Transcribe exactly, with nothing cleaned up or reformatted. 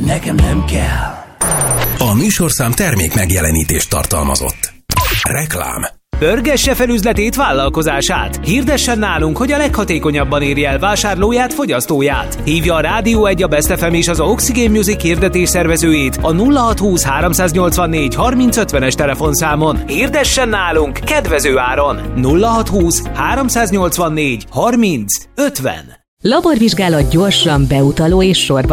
nekem nem kell. A műsorszám termék megjelenítést tartalmazott. Reklám. Pörgesse fel üzletét, vállalkozását. Hirdessen nálunk, hogy a leghatékonyabban érje el vásárlóját, fogyasztóját. Hívja a Rádió egy, a Best ef em és az Oxygen Music hirdetés szervezőjét a nulla hat húsz háromszáznyolcvannégy harminc ötvenes telefonszámon. Hirdessen nálunk kedvező áron. nulla hat húsz háromszáznyolcvannégy harminc ötven. Laborvizsgálat gyorsan, beutaló és sorba